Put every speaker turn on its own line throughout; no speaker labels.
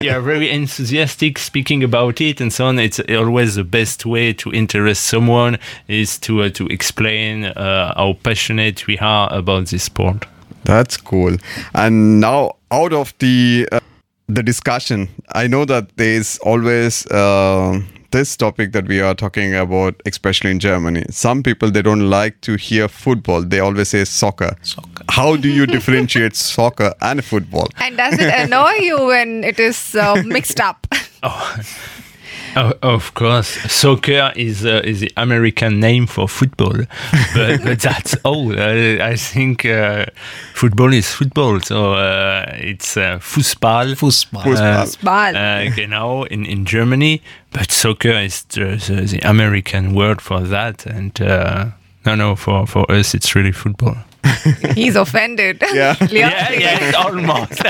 Yeah, very enthusiastic speaking about it and so on. It's always the best way to interest someone is to explain how passionate we are about this sport.
That's cool. And now, out of the discussion, I know that there's always this topic that we are talking about, especially in Germany. Some people, they don't like to hear football. They always say soccer. How do you differentiate soccer and football?
And does it annoy you when it is mixed up?
Oh, of course, soccer is the American name for football, but that's all. I think football is football, so it's Fußball. Genau, in Germany, but soccer is the American word for that, and no, for us it's really football.
He's offended.
Yeah,
almost.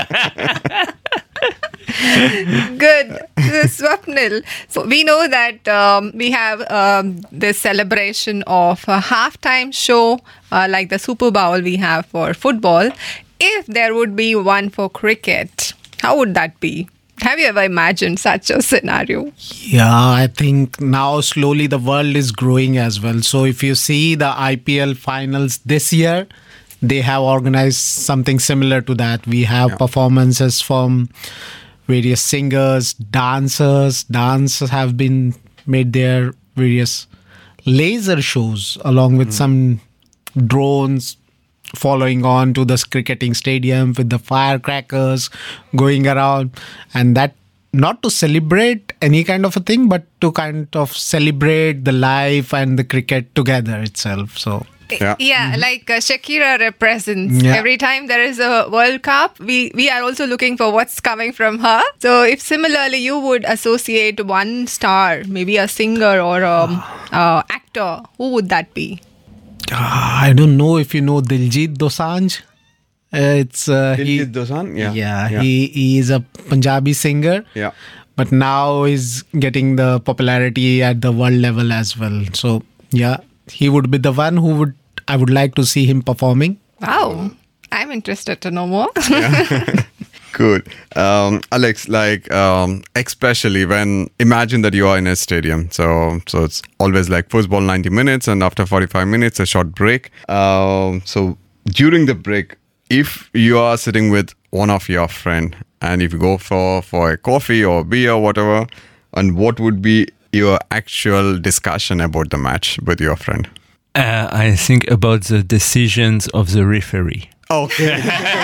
Good. Swapnil. So we know that we have this celebration of a halftime show like the Super Bowl we have for football. If there would be one for cricket, how would that be? Have you ever imagined such a scenario?
Yeah, I think now slowly the world is growing as well. So if you see the IPL finals this year, they have organized something similar to that. We have performances from various singers, dancers. Dancers have been made their various laser shows along with some drones following on to the cricketing stadium with the firecrackers going around, and that not to celebrate any kind of a thing, but to kind of celebrate the life and the cricket together itself. So
like Shakira represents. Every time there is a World Cup, we are also looking for what's coming from her. So if similarly you would associate one star, maybe a singer or a actor, who would that be?
I don't know if you know Diljit Dosanjh. It's
Diljit Dosanjh?
He is a Punjabi singer.
Yeah.
But now is getting the popularity at the world level as well. So he would be the one who I would like to see him performing.
Wow. I'm interested to know more.
Good. Alex, especially when, imagine that you are in a stadium. So it's always like football 90 minutes and after 45 minutes, a short break. So during the break, if you are sitting with one of your friend and if you go for a coffee or beer or whatever, and what would be your actual discussion about the match with your friend?
I think about the decisions of the referee.
Okay.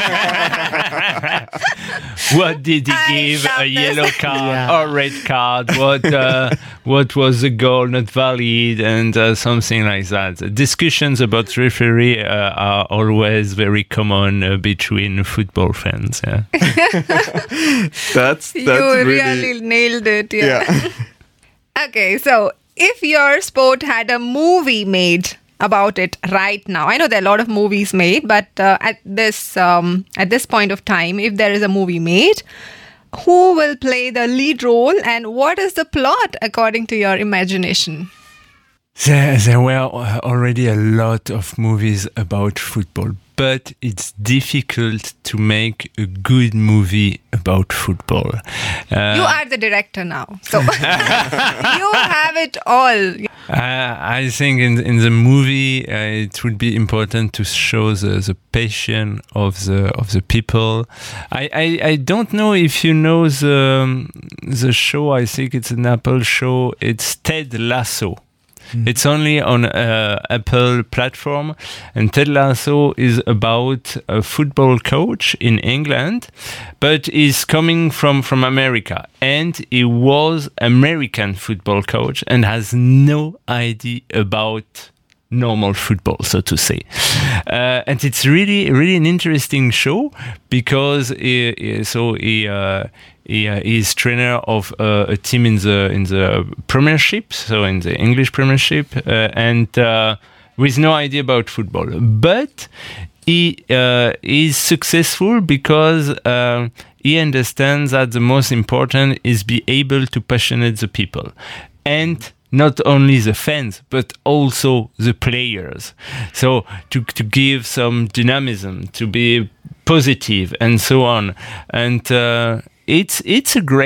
What did he give? A yellow card or red card? What was the goal not valid? And something like that. Discussions about referee are always very common between football fans. Yeah.
That's
you really nailed it. Yeah. Okay, so if your sport had a movie made about it right now, I know there are a lot of movies made, but at this point of time, if there is a movie made, who will play the lead role and what is the plot according to your imagination?
There were already a lot of movies about football, but it's difficult to make a good movie about football.
You are the director now, so you have it all.
I think in the movie it would be important to show the passion of the people. I don't know if you know the show. I think it's an Apple show. It's Ted Lasso. It's only on Apple platform, and Ted Lasso is about a football coach in England, but he's coming from America, and he was American football coach and has no idea about normal football, so to say. And it's really an interesting show because he is trainer of a team in the Premiership, so in the English Premiership, and with no idea about football. But he is successful because he understands that the most important is be able to passionate the people, and not only the fans, but also the players. So to give some dynamism, to be positive, and so on. And it's a great